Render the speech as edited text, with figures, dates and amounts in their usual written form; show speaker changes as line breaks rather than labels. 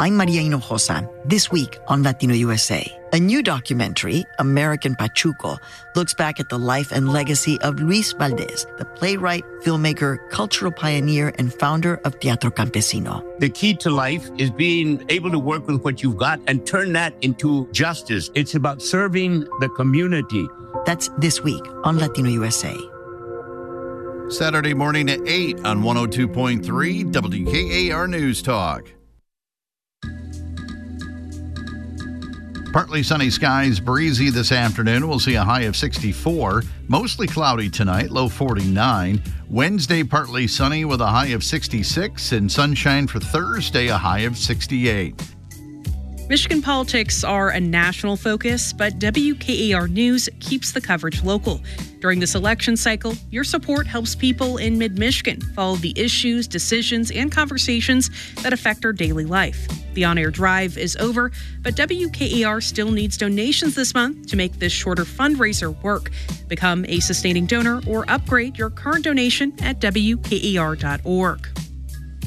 I'm Maria Hinojosa. This week on Latino USA, a new documentary, American Pachuco, looks back at the life and legacy of Luis Valdez, the playwright, filmmaker, cultural pioneer, and founder of Teatro Campesino.
The key to life is being able to work with what you've got and turn that into justice. It's about serving the community.
That's this week on Latino USA.
Saturday morning at 8 on 102.3 WKAR News Talk. Partly sunny skies, breezy this afternoon. We'll see a high of 64. Mostly cloudy tonight, low 49. Wednesday, partly sunny with a high of 66. And sunshine for Thursday, a high of 68.
Michigan politics are a national focus, but WKAR News keeps the coverage local. During this election cycle, your support helps people in mid-Michigan follow the issues, decisions, and conversations that affect our daily life. The on-air drive is over, but WKAR still needs donations this month to make this shorter fundraiser work. Become a sustaining donor or upgrade your current donation at WKAR.org.